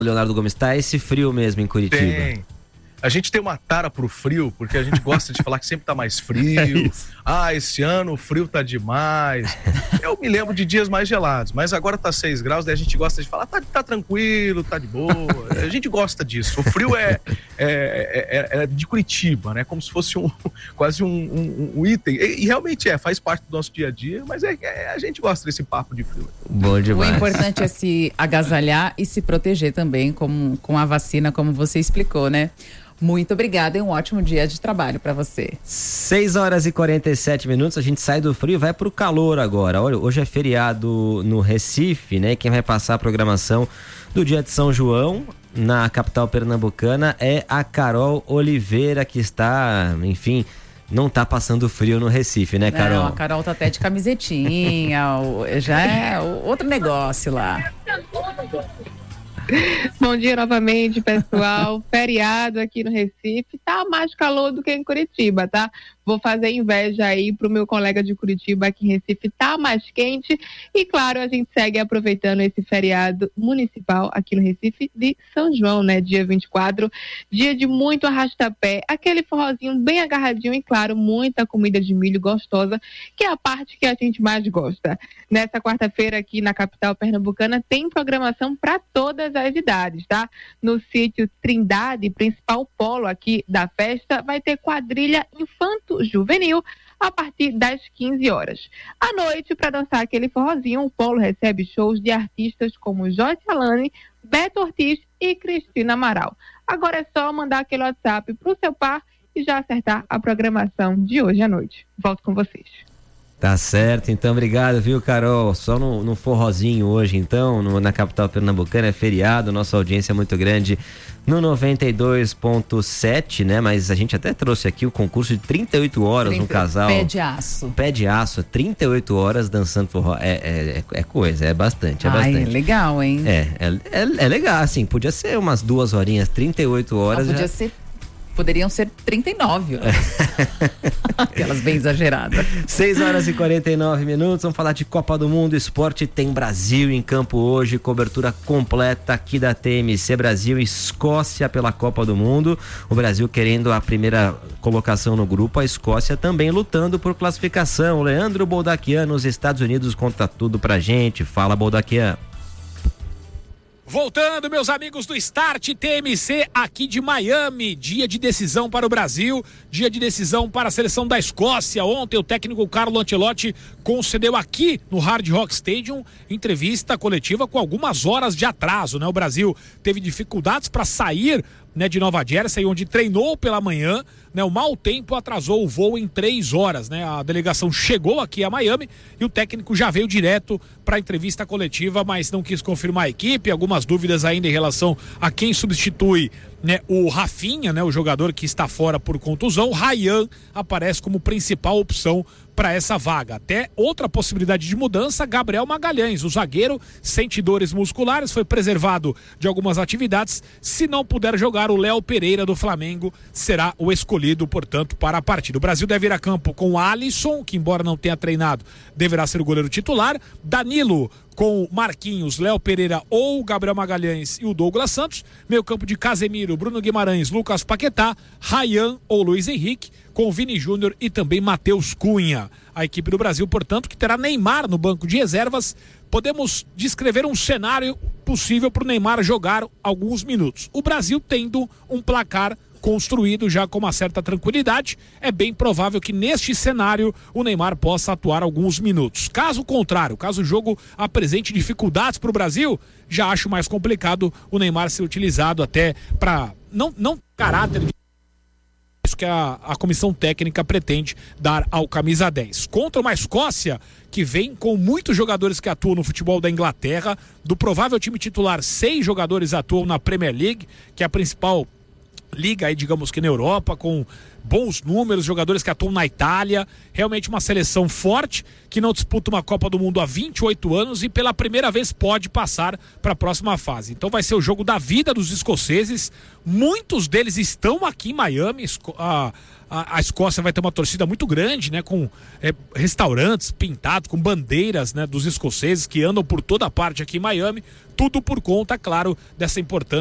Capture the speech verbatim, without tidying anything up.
Leonardo Gomes, tá esse frio mesmo em Curitiba? Tem. A gente tem uma tara pro frio, porque a gente gosta de falar que sempre tá mais frio. É ah, esse ano o frio tá demais. Eu me lembro de dias mais gelados, mas agora tá seis graus, daí a gente gosta de falar, tá, tá tranquilo, tá de boa. A gente gosta disso. O frio é, é, é, é de Curitiba, né? Como se fosse um, quase um, um, um item. E, e realmente é, faz parte do nosso dia a dia, mas é, é, a gente gosta desse papo de frio. Bom demais. O importante é se agasalhar e se proteger também com, com a vacina, como você explicou, né? Muito obrigada e um ótimo dia de trabalho para você. seis horas e quarenta e sete minutos, a gente sai do frio e vai pro calor agora. Olha, hoje é feriado no Recife, né? Quem vai passar a programação do dia de São João na capital pernambucana é a Carol Oliveira, que está, enfim, não tá passando frio no Recife, né, Carol? Não, a Carol tá até de camisetinha, já é outro negócio lá. Bom dia novamente, pessoal. Feriado aqui no Recife, tá mais calor do que em Curitiba, tá? Vou fazer inveja aí pro meu colega de Curitiba, aqui em Recife tá mais quente. E claro, a gente segue aproveitando esse feriado municipal aqui no Recife de São João, né? Dia vinte e quatro, dia de muito arrastapé, aquele forrozinho bem agarradinho e claro, muita comida de milho gostosa, que é a parte que a gente mais gosta. Nessa quarta-feira aqui na capital pernambucana tem programação para todas as idades, tá? No sítio Trindade, principal polo aqui da festa, vai ter quadrilha infanto juvenil a partir das quinze horas. À noite, para dançar aquele forrozinho, o polo recebe shows de artistas como Joyce Alane, Beto Ortiz e Cristina Amaral. Agora é só mandar aquele WhatsApp pro seu par e já acertar a programação de hoje à noite. Volto com vocês. Tá certo, então obrigado, viu, Carol? Só no, no forrozinho hoje, então, no, na capital pernambucana, é feriado, nossa audiência é muito grande no noventa e dois ponto sete, né? Mas a gente até trouxe aqui o concurso de trinta e oito horas no casal. Pé de aço. Pé de aço, trinta e oito horas dançando forró. É, é, é coisa, é bastante, é Ai, bastante. É legal, hein? É, é, é, é legal, assim, podia ser umas duas horinhas, trinta e oito horas. Ah, podia já... ser. Poderiam ser trinta e nove horas. Aquelas bem exageradas. seis horas e quarenta e nove minutos. Vamos falar de Copa do Mundo. Esporte tem Brasil em campo hoje. Cobertura completa aqui da T M C. Brasil e Escócia pela Copa do Mundo. O Brasil querendo a primeira colocação no grupo. A Escócia também lutando por classificação. Leandro Boldaquian nos Estados Unidos conta tudo pra gente. Fala, Boldaquian. Voltando, meus amigos do Start T M C aqui de Miami, dia de decisão para o Brasil, dia de decisão para a seleção da Escócia. Ontem o técnico Carlo Ancelotti concedeu aqui no Hard Rock Stadium entrevista coletiva com algumas horas de atraso, né? O Brasil teve dificuldades para sair, né, de Nova Jersey, onde treinou pela manhã, né? O mau tempo atrasou o voo em três horas, né? A delegação chegou aqui a Miami e o técnico já veio direto para a entrevista coletiva, mas não quis confirmar a equipe. Algumas dúvidas ainda em relação a quem substitui, né, o Rafinha, né, o jogador que está fora por contusão. O Ryan aparece como principal opção para essa vaga. Até outra possibilidade de mudança, Gabriel Magalhães, o zagueiro, sente dores musculares, foi preservado de algumas atividades. Se não puder jogar, o Léo Pereira do Flamengo será o escolhido, portanto, para a partida. O Brasil deve ir a campo com o Alisson, que embora não tenha treinado, deverá ser o goleiro titular. Danilo com Marquinhos, Léo Pereira ou Gabriel Magalhães e o Douglas Santos. Meio campo de Casemiro, Bruno Guimarães, Lucas Paquetá, Ryan ou Luiz Henrique, com Vini Júnior e também Matheus Cunha. A equipe do Brasil, portanto, que terá Neymar no banco de reservas. Podemos descrever um cenário possível para o Neymar jogar alguns minutos. O Brasil tendo um placar construído já com uma certa tranquilidade, é bem provável que neste cenário o Neymar possa atuar alguns minutos. Caso contrário, caso o jogo apresente dificuldades para o Brasil, já acho mais complicado o Neymar ser utilizado até para não, não caráter de isso que a, a comissão técnica pretende dar ao camisa dez. Contra uma Escócia que vem com muitos jogadores que atuam no futebol da Inglaterra, do provável time titular, seis jogadores atuam na Premier League, que é a principal liga aí, digamos que na Europa, com bons números, jogadores que atuam na Itália, realmente uma seleção forte, que não disputa uma Copa do Mundo há vinte e oito anos e pela primeira vez pode passar para a próxima fase. Então vai ser o jogo da vida dos escoceses, muitos deles estão aqui em Miami, a, a, a Escócia vai ter uma torcida muito grande, né, com é, restaurantes pintados, com bandeiras, né, dos escoceses que andam por toda parte aqui em Miami, tudo por conta, claro, dessa importância